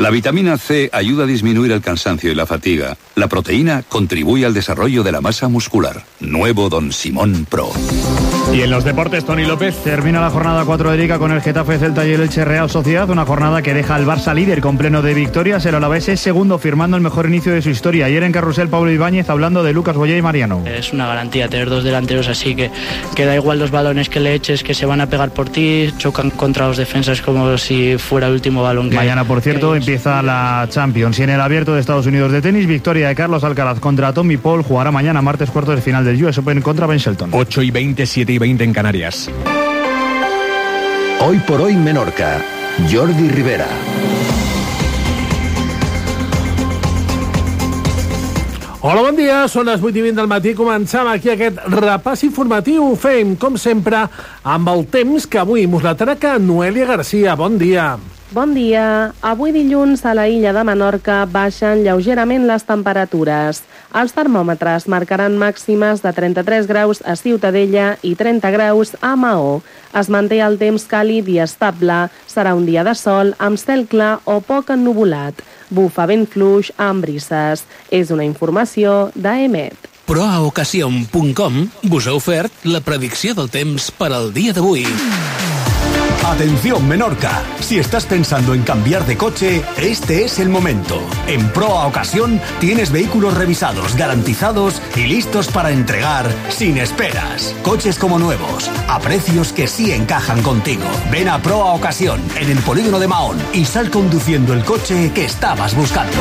La vitamina C ayuda a disminuir el cansancio y la fatiga. La proteína contribuye al desarrollo de la masa muscular. Nuevo Don Simón Pro. Y en los deportes, Toni López. Termina la jornada 4 de Liga con el Getafe, Celta y el Elche Real Sociedad. Una jornada que deja al Barça líder con pleno de victorias. El Alavés es segundo, firmando el mejor inicio de su historia. Ayer en Carrusel, Pablo Ibáñez hablando de Lucas Boyé y Mariano. Es una garantía tener dos delanteros así, que da igual los balones que le eches, que se van a pegar por ti, chocan contra los defensas como si fuera el último balón que... Mañana, por cierto, empieza la Champions. Y en el Abierto de Estados Unidos de tenis, victoria de Carlos Alcaraz contra Tommy Paul. Jugará mañana, martes, cuartos de final del US Open contra Ben Shelton. 8:20, 7:20 en Canarias. Hoy por hoy Menorca. Jordi Rivera. Hola, bon dia, són les 8:20 del matí. Començam aquí aquest repàs informatiu. Ho fem, com sempre, amb el temps que avui mos la traca Noelia Garcia. Bon dia. Bon dia. Avui dilluns a la illa de Menorca baixen lleugerament les temperatures. Els termòmetres marcaran màximes de 33 graus a Ciutadella i 30 graus a Maó. Es manté el temps càlid i estable. Serà un dia de sol amb cel clar o poc ennuvolat. Bufa vent fluix amb brises. És una informació d'Emet. Proaocasión.com vos ha ofert la predicció del temps per al dia d'avui. Atención Menorca, si estás pensando en cambiar de coche, este es el momento. En Proa Ocasión tienes vehículos revisados, garantizados y listos para entregar sin esperas. Coches como nuevos, a precios que sí encajan contigo. Ven a Proa Ocasión, en el polígono de Mahón, y sal conduciendo el coche que estabas buscando.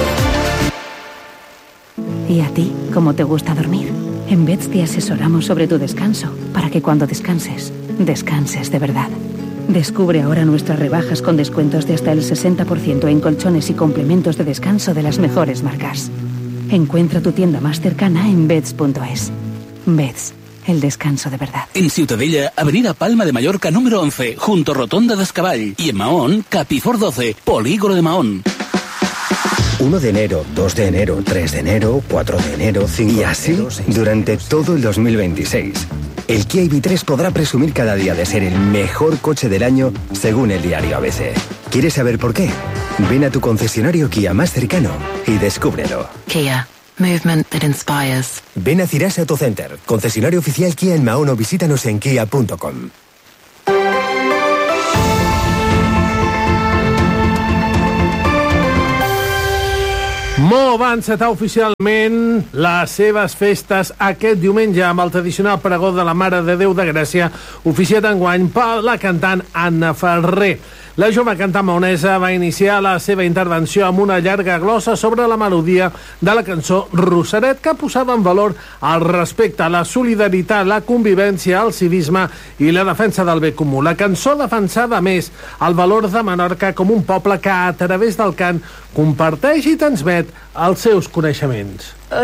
¿Y a ti, cómo te gusta dormir? En Beds te asesoramos sobre tu descanso, para que cuando descanses, descanses de verdad. Descubre ahora nuestras rebajas con descuentos de hasta el 60% en colchones y complementos de descanso de las mejores marcas. Encuentra tu tienda más cercana en Beds.es. Beds, el descanso de verdad. En Ciutadella, Avenida Palma de Mallorca número 11, junto Rotonda d'Escavall. Y en Mahón, Capifor 12, Polígono de Mahón. 1 de enero, 2 de enero, 3 de enero, 4 de enero, 5 y así de enero, durante todo el 2026. El Kia EV3 podrá presumir cada día de ser el mejor coche del año según el diario ABC. ¿Quieres saber por qué? Ven a tu concesionario Kia más cercano y descúbrelo. Kia. Movement that inspires. Ven a Cirasa Autocenter, concesionario oficial Kia en Mahón, o visítanos en kia.com. Mo va encetar oficialment les seves festes aquest diumenge amb el tradicional pregó de la Mare de Déu de Gràcia, oficiat enguany per la cantant Anna Ferrer. La jove cantant maonesa va iniciar la seva intervenció amb una llarga glossa sobre la melodia de la cançó Rosaret, que posava en valor el respecte, la solidaritat, la convivència, el civisme i la defensa del bé comú. La cançó defensava més el valor de Menorca com un poble que a través del cant comparteix i transmet els seus coneixements.